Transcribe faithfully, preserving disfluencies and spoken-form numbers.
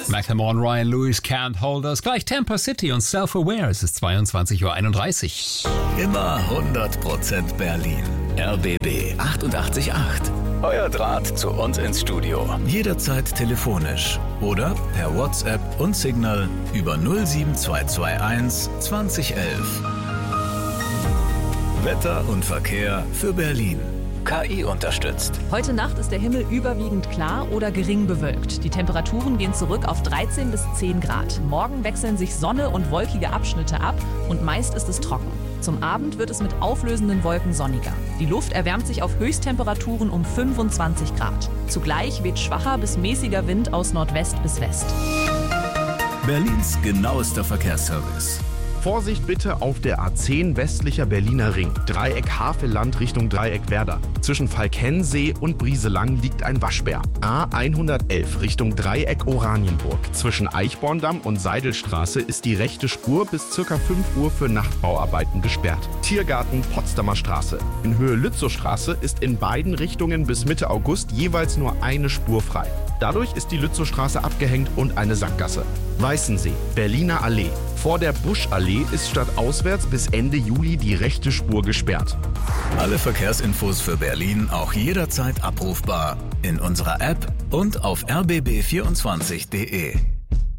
Macklemore, Ryan Lewis, Can't Hold Us. Gleich Tampa City und Self-Aware. Es ist zweiundzwanzig Uhr einunddreißig. Immer hundert Prozent Berlin. R B B achtundachtzig Komma acht. Euer Draht zu uns ins Studio. Jederzeit telefonisch oder per WhatsApp und Signal über null sieben zwei zwei eins zwanzig elf. Wetter und Verkehr für Berlin. K I unterstützt. Heute Nacht ist der Himmel überwiegend klar oder gering bewölkt. Die Temperaturen gehen zurück auf dreizehn bis zehn Grad. Morgen wechseln sich Sonne und wolkige Abschnitte ab und meist ist es trocken. Zum Abend wird es mit auflösenden Wolken sonniger. Die Luft erwärmt sich auf Höchsttemperaturen um fünfundzwanzig Grad. Zugleich weht schwacher bis mäßiger Wind aus Nordwest bis West. Berlins genauester Verkehrsservice. Vorsicht bitte auf der A zehn westlicher Berliner Ring, Dreieck Havelland Richtung Dreieck Werder. Zwischen Falkensee und Brieselang liegt ein Waschbär. A hundertelf Richtung Dreieck Oranienburg. Zwischen Eichborndamm und Seidelstraße ist die rechte Spur bis ca. fünf Uhr für Nachtbauarbeiten gesperrt. Tiergarten Potsdamer Straße. In Höhe Lützowstraße ist in beiden Richtungen bis Mitte August jeweils nur eine Spur frei. Dadurch ist die Lützowstraße abgehängt und eine Sackgasse. Weißensee, Berliner Allee. Vor der Buschallee ist stadtauswärts bis Ende Juli die rechte Spur gesperrt. Alle Verkehrsinfos für Berlin auch jederzeit abrufbar in unserer App und auf r b b vierundzwanzig punkt d e.